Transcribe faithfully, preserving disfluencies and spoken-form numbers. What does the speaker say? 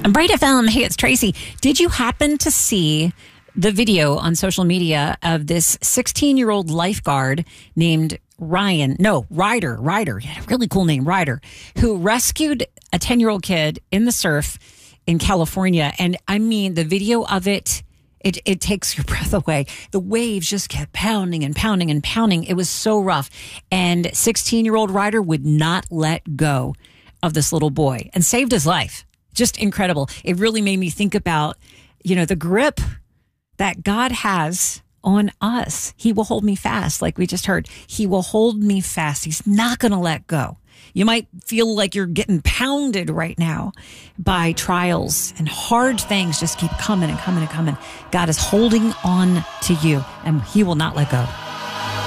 I'm Bright F M. Hey, it's Tracy. Did you happen to see the video on social media of this sixteen-year-old lifeguard named Ryan? No, Ryder. Ryder. He had a really cool name, Ryder, who rescued a ten-year-old kid in the surf in California. And I mean, the video of it, it, it takes your breath away. The waves just kept pounding and pounding and pounding. It was so rough. And sixteen-year-old Ryder would not let go of this little boy and saved his life. Just incredible. It really made me think about, you know, the grip that God has on us. He will hold me fast, like we just heard. He will hold me fast. He's not going to let go. You might feel like you're getting pounded right now by trials and hard things just keep coming and coming and coming. God is holding on to you, and he will not let go.